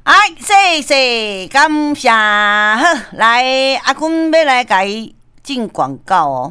哎，谢谢，感谢。好，来，阿君要来甲伊进广告哦。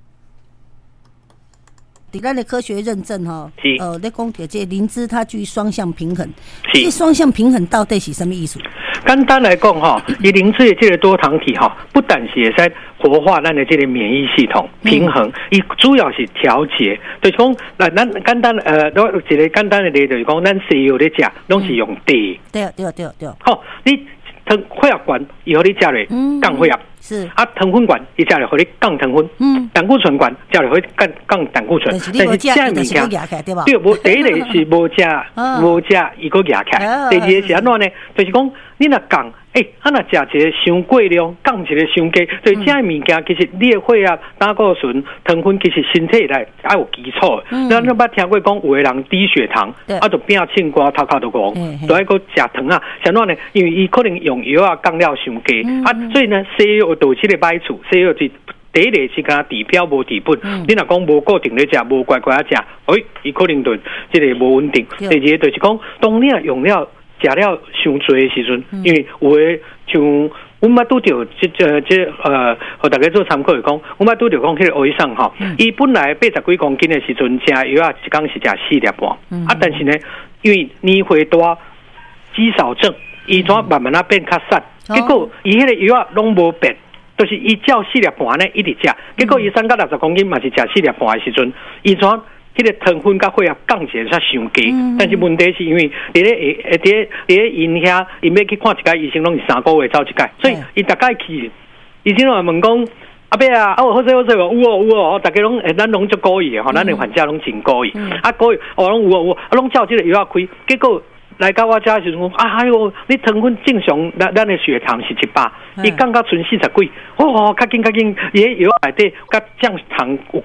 咱的科学认证哈，你讲到这灵芝它具双向平衡，这双向平衡到底是什么意思？ 简单来讲哈，以灵芝的这个多糖体哈，不但是会使活化咱的这个免疫系统平衡，伊主要是调节。就是讲，咱简单我一个简单的例就是讲，咱西药咧食，拢是用茶。 对。 好，你糖血压管以后你食咧降血压。 是啊，糖分管伊食了互你降糖分，胆固醇管食了互你降胆固醇。 但是这物件对，无第一个是无食伊个压起来，第二个是安怎呢？就是讲你若降，啊若食一个伤过量，降一个伤低，所以这物件其实你的血压、胆固醇、糖分其实身体内爱有基础。咱捌听过讲有个人低血糖，啊就变凊瓜头壳都戆，就爱个食糖啊，怎怎呢？因为伊可能用药啊降了伤低啊，所以呢西药导致的歹处，西药是第一个是讲治标无治本。你若讲无固定咧食，无乖乖啊食，伊可能就这个无稳定。第二个就是讲，当你用了食了伤多的时阵，因为有的像我捌拄着互大家做参考是讲，我捌拄着讲迄个医生吼，伊本来80几公斤的时阵食药啊，一工是食4粒半，啊，但是呢，因为年岁大，肌少症，伊怎慢慢变较瘦。结果伊迄个药啊拢无变，就是伊照4粒半呢一直食，结果伊3到60公斤嘛是食4粒半的时阵，伊怎迄个糖分甲血压降一下伤低，但是问题是因为伫咧因遐，因要去看一个医生，拢是3个月走一届，所以伊大概去医生拢问讲。阿伯啊，好势，有哦，大家拢咱拢足故意的吼，咱的患者拢真故意，故意拢有，拢照这个药开，结果来到我家的时候，哎呦，你糖分正常，咱的血糖是100，伊降到剩40几，较紧，伊个药内底甲降糖有